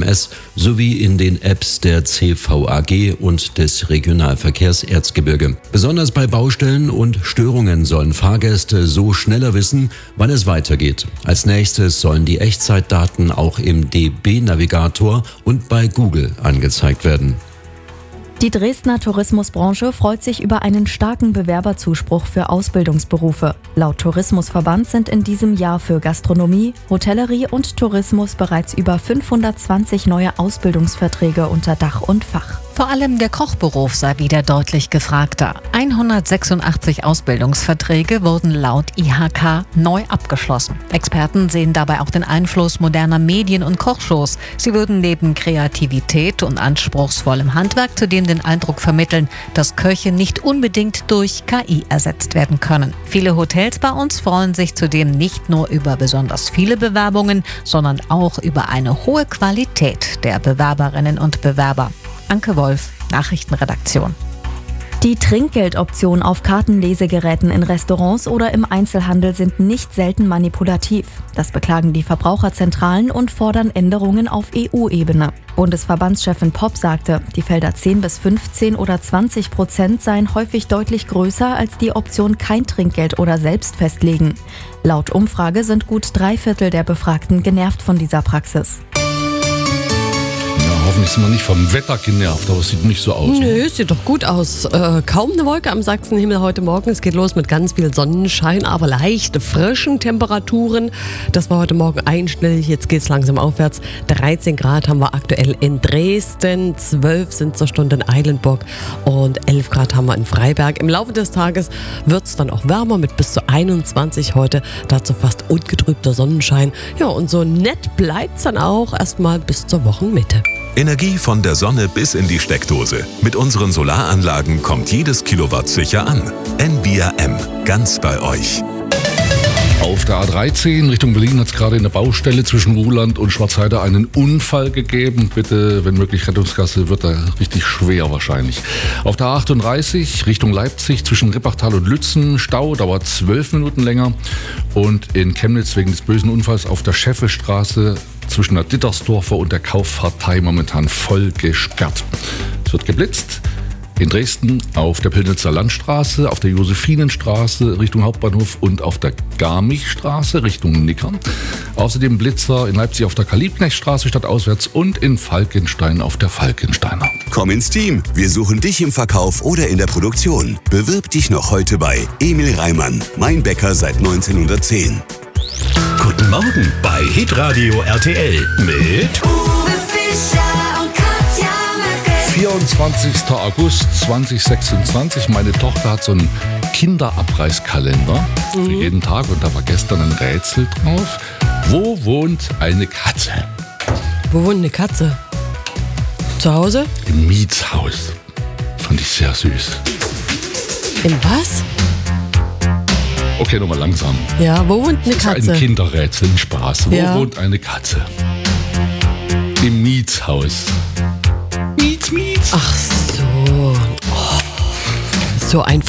GLS sowie in den Apps der CVAG und des Regionalverkehrs Erzgebirge. Besonders bei Baustellen und Störungen sollen Fahrgäste so schneller wissen, wann es weitergeht. Als nächstes sollen die Echtzeitdaten auch im DB-Navigator und bei Google angezeigt werden. Die Dresdner Tourismusbranche freut sich über einen starken Bewerberzuspruch für Ausbildungsberufe. Laut Tourismusverband sind in diesem Jahr für Gastronomie, Hotellerie und Tourismus bereits über 520 neue Ausbildungsverträge unter Dach und Fach. Vor allem der Kochberuf sei wieder deutlich gefragter. 186 Ausbildungsverträge wurden laut IHK neu abgeschlossen. Experten sehen dabei auch den Einfluss moderner Medien und Kochshows. Sie würden neben Kreativität und anspruchsvollem Handwerk zudem den Eindruck vermitteln, dass Köche nicht unbedingt durch KI ersetzt werden können. Viele Hotels bei uns freuen sich zudem nicht nur über besonders viele Bewerbungen, sondern auch über eine hohe Qualität der Bewerberinnen und Bewerber. Anke Wolf, Nachrichtenredaktion. Die Trinkgeldoptionen auf Kartenlesegeräten in Restaurants oder im Einzelhandel sind nicht selten manipulativ. Das beklagen die Verbraucherzentralen und fordern Änderungen auf EU-Ebene. Bundesverbandschefin Popp sagte, die Felder 10 bis 15 oder 20% seien häufig deutlich größer als die Option kein Trinkgeld oder selbst festlegen. Laut Umfrage sind gut 3/4 der Befragten genervt von dieser Praxis. Hoffentlich sind wir nicht vom Wetter genervt, aber es sieht nicht so aus. Nö, es sieht doch gut aus. Kaum eine Wolke am Sachsenhimmel heute Morgen. Es geht los mit ganz viel Sonnenschein, aber leicht frischen Temperaturen. Das war heute Morgen einstellig, jetzt geht es langsam aufwärts. 13 Grad haben wir aktuell in Dresden, 12 sind zur Stunde in Eilenburg und 11 Grad haben wir in Freiberg. Im Laufe des Tages wird es dann auch wärmer mit bis zu 21 heute. Dazu fast ungetrübter Sonnenschein. Ja, und so nett bleibt es dann auch erstmal bis zur Wochenmitte. Energie von der Sonne bis in die Steckdose. Mit unseren Solaranlagen kommt jedes Kilowatt sicher an. Envia M. Ganz bei euch. Auf der A13 Richtung Berlin hat es gerade in der Baustelle zwischen Ruhland und Schwarzheide einen Unfall gegeben. Bitte, wenn möglich, Rettungsgasse, wird da richtig schwer wahrscheinlich. Auf der A38 Richtung Leipzig zwischen Rippachtal und Lützen Stau, dauert 12 Minuten länger. Und in Chemnitz wegen des bösen Unfalls auf der Scheffelstraße zwischen der Dittersdorfer und der Kaufpfarrei momentan voll gesperrt. Es wird geblitzt. In Dresden auf der Pillnitzer Landstraße, auf der Josephinenstraße Richtung Hauptbahnhof und auf der Garmichstraße Richtung Nickern. Außerdem Blitzer in Leipzig auf der Karl-Liebknecht-Straße stadtauswärts und in Falkenstein auf der Falkensteiner. Komm ins Team, wir suchen dich im Verkauf oder in der Produktion. Bewirb dich noch heute bei Emil Reimann, mein Bäcker seit 1910. Guten Morgen bei Hitradio RTL mit Uwe Fischer und Katja Merkel. 24. August 2026. Meine Tochter hat so einen Kinderabreißkalender für jeden Tag und da war gestern ein Rätsel drauf. Wo wohnt eine Katze? Wo wohnt eine Katze? Zu Hause? Im Mietshaus. Fand ich sehr süß. In was? Okay, nochmal langsam. Ja, wo wohnt eine Das Katze? ist ein Kinderrätsel, ein Spaß. Wo Ja. wohnt eine Katze? Im Mietshaus. Miets. Ach so. Oh, so einfach.